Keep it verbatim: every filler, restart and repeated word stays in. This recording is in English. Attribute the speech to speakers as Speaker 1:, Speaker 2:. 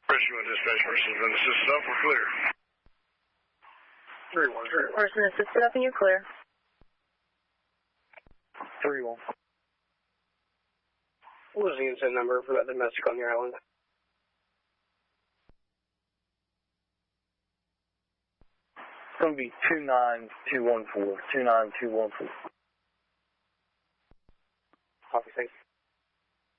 Speaker 1: Richmond dispatch person's been assisted up, we're clear.
Speaker 2: three one.
Speaker 3: Person assisted up and you're clear.
Speaker 2: three one.
Speaker 4: What was the incident number for that domestic on your island?
Speaker 2: It's going to be two nine two one four. two nine two one four.